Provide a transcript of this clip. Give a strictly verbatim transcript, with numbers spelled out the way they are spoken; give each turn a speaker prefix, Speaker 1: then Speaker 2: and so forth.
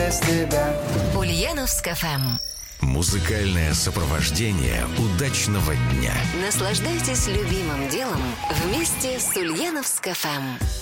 Speaker 1: без тебя.
Speaker 2: Ульяновск эф эм.
Speaker 3: Музыкальное сопровождение удачного дня.
Speaker 2: Наслаждайтесь любимым делом вместе с Ульяновск эф эм.